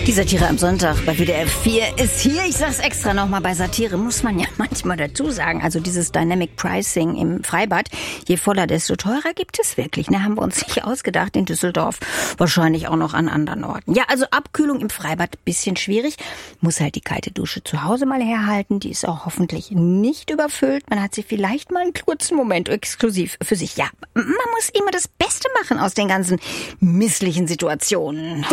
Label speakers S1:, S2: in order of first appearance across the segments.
S1: Die Satire am Sonntag bei WDR 4 ist hier. Ich sag's extra nochmal, bei Satire muss man ja manchmal dazu sagen. Also dieses Dynamic Pricing im Freibad, je voller, desto teurer gibt es wirklich. Ne, haben wir uns nicht ausgedacht in Düsseldorf. Wahrscheinlich auch noch an anderen Orten. Ja, also Abkühlung im Freibad, bisschen schwierig. Muss halt die kalte Dusche zu Hause mal herhalten. Die ist auch hoffentlich nicht überfüllt. Man hat sie vielleicht mal einen kurzen Moment exklusiv für sich. Ja, man muss immer das Beste machen aus den ganzen misslichen Situationen.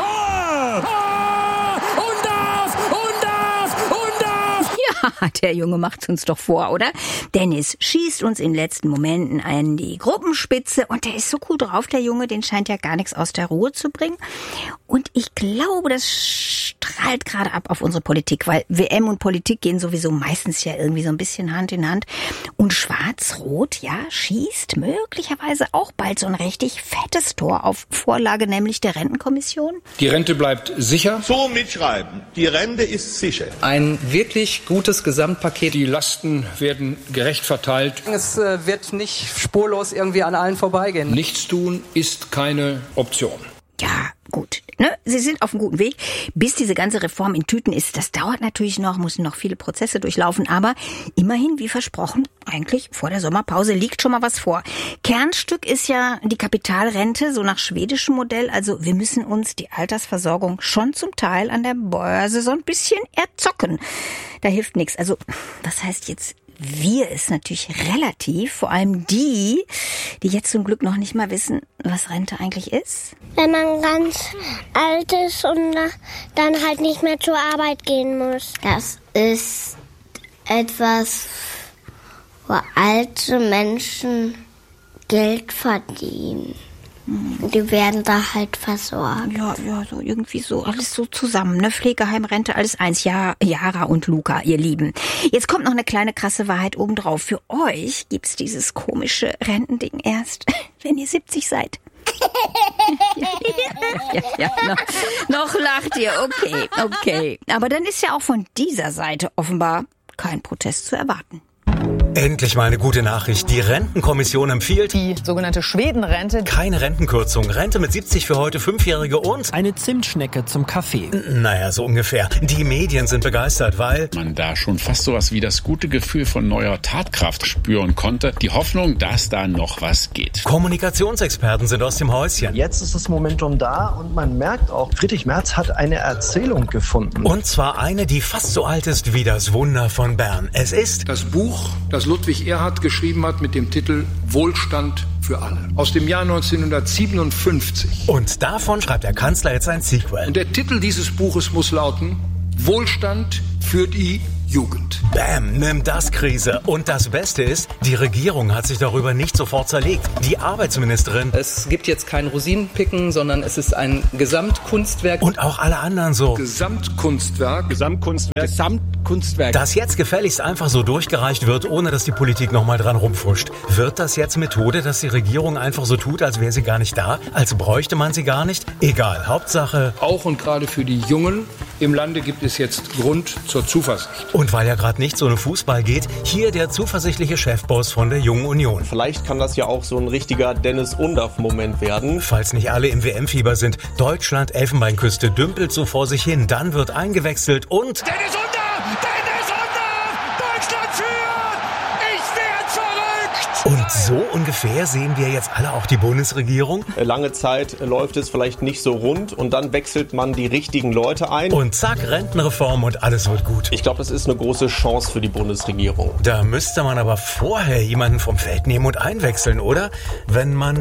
S1: Ja, der Junge macht's uns doch vor, oder? Dennis schießt uns in letzten Momenten an die Gruppenspitze und der ist so cool drauf, der Junge, den scheint ja gar nichts aus der Ruhe zu bringen. Und ich glaube, das strahlt gerade ab auf unsere Politik, weil WM und Politik gehen sowieso meistens ja irgendwie so ein bisschen Hand in Hand. Und Schwarz-Rot, ja, schießt möglicherweise auch bald so ein richtig fettes Tor auf Vorlage, nämlich der Rentenkommission.
S2: Die Rente bleibt sicher.
S3: So mitschreiben. Die Rente ist sicher.
S4: Ein wirklich gutes Gesamtpaket.
S2: Die Lasten werden gerecht verteilt.
S4: Es wird nicht spurlos irgendwie an allen vorbeigehen.
S2: Nichts tun ist keine Option.
S1: Ja, gut. Ne? Sie sind auf einem guten Weg. Bis diese ganze Reform in Tüten ist, das dauert natürlich noch, müssen noch viele Prozesse durchlaufen. Aber immerhin, wie versprochen, eigentlich vor der Sommerpause liegt schon mal was vor. Kernstück ist ja die Kapitalrente, so nach schwedischem Modell. Also wir müssen uns die Altersversorgung schon zum Teil an der Börse so ein bisschen erzocken. Da hilft nichts. Also was heißt jetzt wir ist natürlich relativ, vor allem die jetzt zum Glück noch nicht mal wissen, was Rente eigentlich ist.
S5: Wenn man ganz alt ist und dann halt nicht mehr zur Arbeit gehen muss. Das ist etwas, wo alte Menschen Geld verdienen. Die werden da halt versorgt.
S1: Ja, so irgendwie so, alles so zusammen, ne? Pflegeheim, Rente, alles eins. Ja, Jara und Luca, ihr Lieben. Jetzt kommt noch eine kleine krasse Wahrheit obendrauf. Für euch gibt's dieses komische Rentending erst, wenn ihr 70 seid. ja, noch lacht ihr, okay. Aber dann ist ja auch von dieser Seite offenbar kein Protest zu erwarten.
S6: Endlich mal eine gute Nachricht. Die Rentenkommission empfiehlt
S7: die sogenannte Schwedenrente.
S6: Keine Rentenkürzung. Rente mit 70 für heute 5-Jährige und
S7: eine Zimtschnecke zum Kaffee.
S6: Naja, so ungefähr. Die Medien sind begeistert, weil
S8: man da schon fast sowas wie das gute Gefühl von neuer Tatkraft spüren konnte. Die Hoffnung, dass da noch was geht.
S6: Kommunikationsexperten sind aus dem Häuschen.
S9: Jetzt ist das Momentum da und man merkt auch, Friedrich Merz hat eine Erzählung gefunden.
S6: Und zwar eine, die fast so alt ist wie das Wunder von Bern. Es ist
S2: das Buch, das Ludwig Erhard geschrieben hat mit dem Titel Wohlstand für alle. Aus dem Jahr 1957.
S6: Und davon schreibt der Kanzler jetzt ein Sequel.
S2: Und der Titel dieses Buches muss lauten Wohlstand für die Jugend.
S6: Bam, nimm das Krise. Und das Beste ist, die Regierung hat sich darüber nicht sofort zerlegt. Die Arbeitsministerin.
S4: Es gibt jetzt kein Rosinenpicken, sondern es ist ein Gesamtkunstwerk.
S6: Und auch alle anderen so.
S2: Gesamtkunstwerk.
S6: Das jetzt gefälligst einfach so durchgereicht wird, ohne dass die Politik nochmal dran rumfuscht. Wird das jetzt Methode, dass die Regierung einfach so tut, als wäre sie gar nicht da? Als bräuchte man sie gar nicht? Egal, Hauptsache.
S2: Auch und gerade für die Jungen im Lande gibt es jetzt Grund zur Zuversicht.
S6: Und weil ja gerade nichts ohne Fußball geht, hier der zuversichtliche Chefboss von der Jungen Union.
S10: Vielleicht kann das ja auch so ein richtiger Dennis-Undaff-Moment werden.
S6: Falls nicht alle im WM-Fieber sind, Deutschland, Elfenbeinküste dümpelt so vor sich hin, dann wird eingewechselt und...
S11: Dennis Undaff! Deutschland führt! Ich werd verrückt!
S6: Und so ungefähr sehen wir jetzt alle auch die Bundesregierung.
S10: Lange Zeit läuft es vielleicht nicht so rund und dann wechselt man die richtigen Leute ein.
S6: Und zack, Rentenreform und alles wird gut.
S10: Ich glaube, das ist eine große Chance für die Bundesregierung.
S6: Da müsste man aber vorher jemanden vom Feld nehmen und einwechseln, oder? Wenn man